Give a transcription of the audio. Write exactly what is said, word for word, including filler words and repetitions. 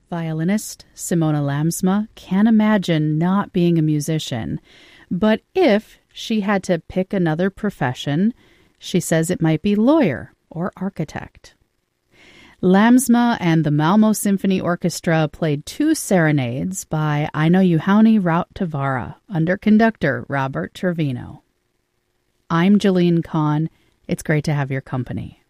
Violinist Simona Lamsma can't imagine not being a musician, but if she had to pick another profession, she says it might be lawyer or architect. Lamsma and the Malmo Symphony Orchestra played two serenades by Aino Juhani Rauttavaara under conductor Robert Trevino. I'm Jillian Kahn. It's great to have your company.